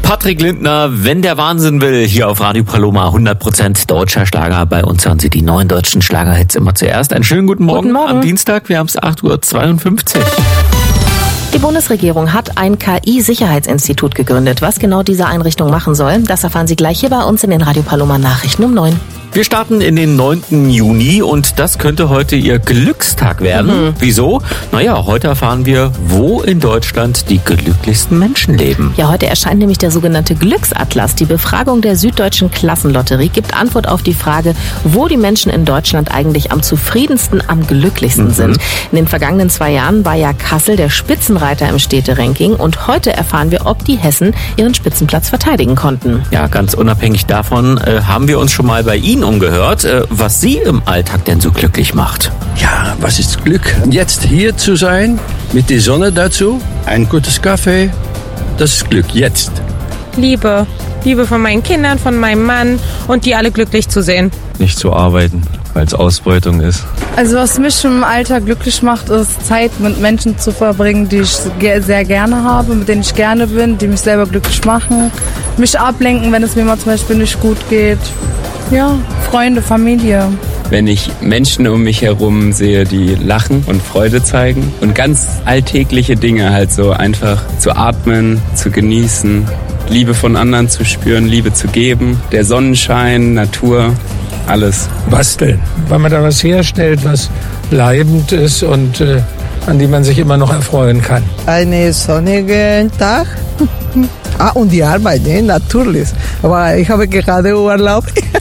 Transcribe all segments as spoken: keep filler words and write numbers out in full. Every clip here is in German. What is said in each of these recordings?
Patrick Lindner, wenn der Wahnsinn will, hier auf Radio Paloma, hundert Prozent deutscher Schlager. Bei uns hören Sie die neuen deutschen Schlagerhits immer zuerst. Einen schönen guten Morgen, guten Morgen. Am Dienstag, wir haben es acht Uhr zweiundfünfzig. Die Bundesregierung hat ein K I-Sicherheitsinstitut gegründet. Was genau diese Einrichtung machen soll, das erfahren Sie gleich hier bei uns in den Radio Paloma Nachrichten um neun. Wir starten in den neunten Juni und das könnte heute Ihr Glückstag werden. Mhm. Wieso? Naja, heute erfahren wir, wo in Deutschland die glücklichsten Menschen leben. Ja, heute erscheint nämlich der sogenannte Glücksatlas. Die Befragung der Süddeutschen Klassenlotterie gibt Antwort auf die Frage, wo die Menschen in Deutschland eigentlich am zufriedensten, am glücklichsten mhm. sind. In den vergangenen zwei Jahren war ja Kassel der Spitzenreiter im Städteranking und heute erfahren wir, ob die Hessen ihren Spitzenplatz verteidigen konnten. Ja, ganz unabhängig davon äh, haben wir uns schon mal bei Ihnen umgehört, was Sie im Alltag denn so glücklich macht. Ja, was ist Glück? Jetzt hier zu sein, mit der Sonne dazu, ein gutes Kaffee, das ist Glück, jetzt. Liebe. Liebe von meinen Kindern, von meinem Mann und die alle glücklich zu sehen. Nicht zu arbeiten, weil es Ausbeutung ist. Also was mich im Alltag glücklich macht, ist Zeit mit Menschen zu verbringen, die ich sehr gerne habe, mit denen ich gerne bin, die mich selber glücklich machen. Mich ablenken, wenn es mir mal zum Beispiel nicht gut geht. Ja, Freunde, Familie. Wenn ich Menschen um mich herum sehe, die lachen und Freude zeigen und ganz alltägliche Dinge halt so einfach zu atmen, zu genießen, Liebe von anderen zu spüren, Liebe zu geben, der Sonnenschein, Natur, alles. Basteln, weil man da was herstellt, was bleibend ist und äh, an die man sich immer noch erfreuen kann. Einen sonnigen Tag. Ah, und die Arbeit, ne? Natürlich. Aber ich habe gerade Urlaub.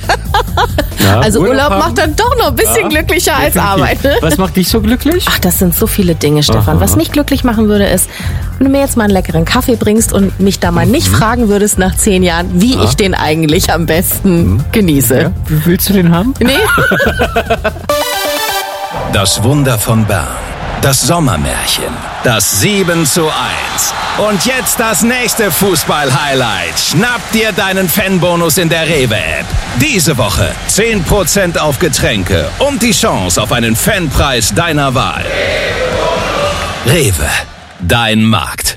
Ja, also Urlaub, Urlaub macht dann doch noch ein bisschen ja, glücklicher definitiv. Als Arbeit. Ne? Was macht dich so glücklich? Ach, das sind so viele Dinge, Stefan. Aha. Was mich glücklich machen würde, ist, wenn du mir jetzt mal einen leckeren Kaffee bringst und mich da mal mhm. nicht fragen würdest nach zehn Jahren, wie ja. ich den eigentlich am besten mhm. genieße. Ja. Willst du den haben? Nee. Das Wunder von Bern. Das Sommermärchen. Das sieben zu eins. Und jetzt das nächste Fußball-Highlight. Schnapp dir deinen Fanbonus in der Rewe-App. Diese Woche zehn Prozent auf Getränke und die Chance auf einen Fanpreis deiner Wahl. Rewe, dein Markt.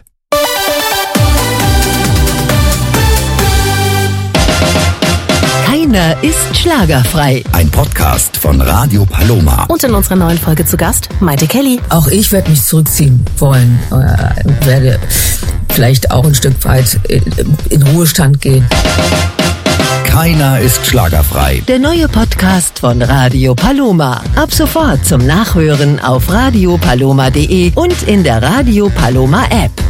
Keiner ist schlagerfrei. Ein Podcast von Radio Paloma. Und in unserer neuen Folge zu Gast Maite Kelly. Auch ich werde mich zurückziehen wollen. Äh, werde vielleicht auch ein Stück weit in Ruhestand gehen. Keiner ist schlagerfrei. Der neue Podcast von Radio Paloma. Ab sofort zum Nachhören auf radio paloma punkt de und in der Radio Paloma App.